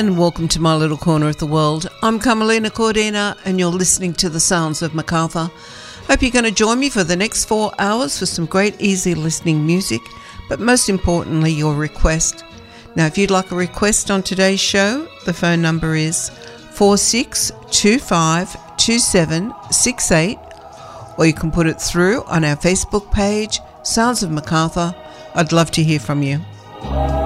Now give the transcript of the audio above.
and welcome to my little corner of the world. I'm Carmelina Cordina and you're listening to the sounds of MacArthur. Hope you're going to join me for the next 4 hours for some great easy listening music, but most importantly your request. Now if you'd like a request on today's show, the phone number is 46252768, or you can put it through on our Facebook page, Sounds of MacArthur. I'd love to hear from you.